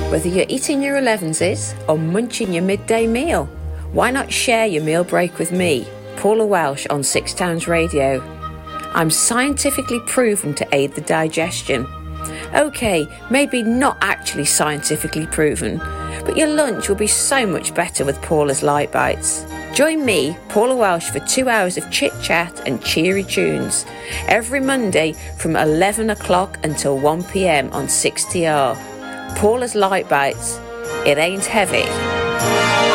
Whether you're eating your 11s or munching your midday meal, why not share your meal break with me, Paula Welsh, on Six Towns Radio? I'm scientifically proven to aid the digestion. Okay, maybe not actually scientifically proven, but your lunch will be so much better with Paula's Light Bites. Join me, Paula Welsh, for 2 hours of chit-chat and cheery tunes every Monday from 11 o'clock until 1 p.m. on 6TR. Paula's Light Bites. It ain't heavy.